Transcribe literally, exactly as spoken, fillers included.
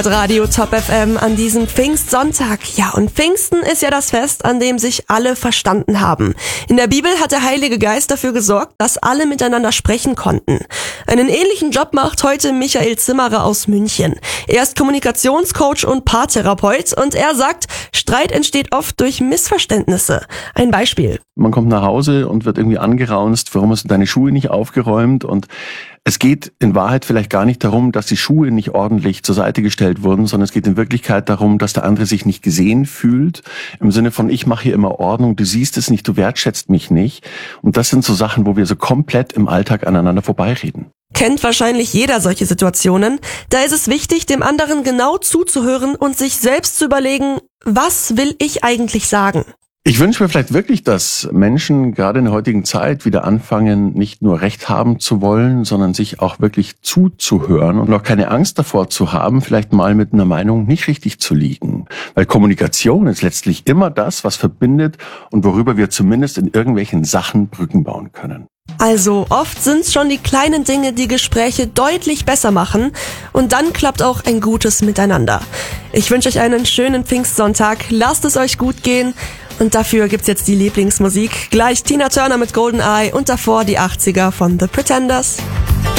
Radio Top F M an diesem Pfingstsonntag. Ja, und Pfingsten ist ja das Fest, an dem sich alle verstanden haben. In der Bibel hat der Heilige Geist dafür gesorgt, dass alle miteinander sprechen konnten. Einen ähnlichen Job macht heute Michael Zimmerer aus München. Er ist Kommunikationscoach und Paartherapeut und er sagt, Streit entsteht oft durch Missverständnisse. Ein Beispiel. Man kommt nach Hause und wird irgendwie angeraunzt, warum hast du deine Schuhe nicht aufgeräumt? Und es geht in Wahrheit vielleicht gar nicht darum, dass die Schuhe nicht ordentlich zur Seite gestellt wurden, sondern es geht in Wirklichkeit darum, dass der andere sich nicht gesehen fühlt. Im Sinne von, ich mache hier immer Ordnung, du siehst es nicht, du wertschätzt mich nicht. Und das sind so Sachen, wo wir so komplett im Alltag aneinander vorbeireden. Kennt wahrscheinlich jeder solche Situationen. Da ist es wichtig, dem anderen genau zuzuhören und sich selbst zu überlegen, was will ich eigentlich sagen? Ich wünsche mir vielleicht wirklich, dass Menschen gerade in der heutigen Zeit wieder anfangen, nicht nur Recht haben zu wollen, sondern sich auch wirklich zuzuhören und auch keine Angst davor zu haben, vielleicht mal mit einer Meinung nicht richtig zu liegen. Weil Kommunikation ist letztlich immer das, was verbindet und worüber wir zumindest in irgendwelchen Sachen Brücken bauen können. Also oft sind es schon die kleinen Dinge, die Gespräche deutlich besser machen und dann klappt auch ein gutes Miteinander. Ich wünsche euch einen schönen Pfingstsonntag, lasst es euch gut gehen und dafür gibt's jetzt die Lieblingsmusik. Gleich Tina Turner mit Golden Eye und davor die achtziger von The Pretenders.